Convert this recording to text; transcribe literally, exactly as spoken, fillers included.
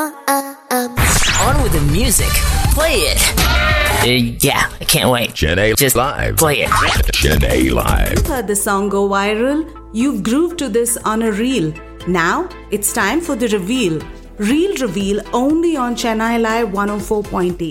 On with the music. Play it. Uh, yeah, I can't wait. Chennai Just Live. play it. Chennai Live. Heard the song go viral? You've grooved to this on a reel. Now it's time for the reveal. Reel reveal only on Chennai Live one oh four point eight.